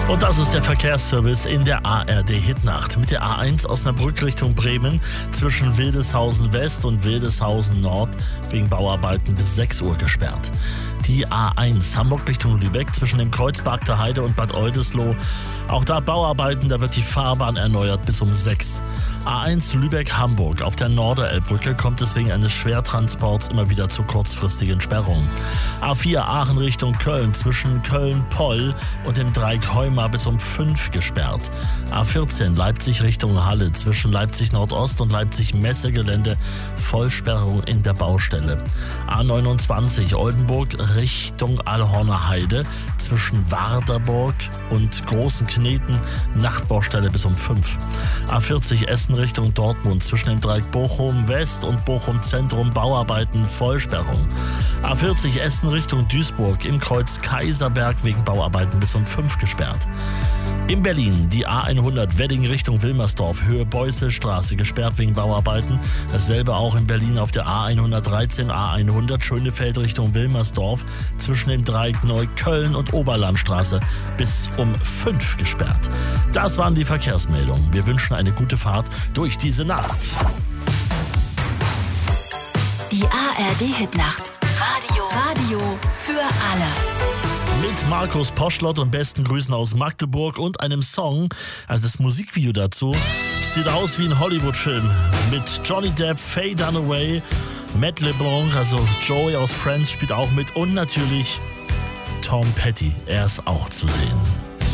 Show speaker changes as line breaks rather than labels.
Und das ist der Verkehrsservice in der ARD Hitnacht. Mit der A1 Osnabrück Richtung Bremen zwischen Wildeshausen West und Wildeshausen Nord wegen Bauarbeiten bis 6 Uhr gesperrt. Die A1 Hamburg Richtung Lübeck zwischen dem Kreuzberg der Heide und Bad Oldesloe. Auch da Bauarbeiten, da wird die Fahrbahn erneuert bis um 6. A1 Lübeck-Hamburg auf der Norderelbbrücke kommt es wegen eines Schwertransports immer wieder zu kurzfristigen Sperrungen. A4 Aachen Richtung Köln zwischen Köln-Poll und dem Dreieck Heuma bis um 5 gesperrt. A14 Leipzig Richtung Halle zwischen Leipzig Nordost und Leipzig Messegelände Vollsperrung in der Baustelle. A29 Oldenburg Richtung Allhorner Heide zwischen Warderburg und Großen Kneten Nachtbaustelle bis um 5. A40 Essen Richtung Dortmund zwischen dem Dreieck Bochum West und Bochum Zentrum Bauarbeiten Vollsperrung. A40 Essen Richtung Duisburg im Kreuz Kaiserberg wegen Bauarbeiten bis um 5 gesperrt. In Berlin die A100 Wedding Richtung Wilmersdorf, Höhe Beuselstraße gesperrt wegen Bauarbeiten. Dasselbe auch in Berlin auf der A113, A100 Schönefeld Richtung Wilmersdorf zwischen dem Dreieck Neukölln und Oberlandstraße bis um 5 gesperrt. Das waren die Verkehrsmeldungen. Wir wünschen eine gute Fahrt durch diese Nacht.
Die ARD Hitnacht. Radio für alle.
Mit Markus Poschlott und besten Grüßen aus Magdeburg und einem Song, also das Musikvideo dazu, sieht aus wie ein Hollywood-Film mit Johnny Depp, Faye Dunaway, Matt LeBlanc, also Joey aus Friends spielt auch mit und natürlich Tom Petty, er ist auch zu sehen.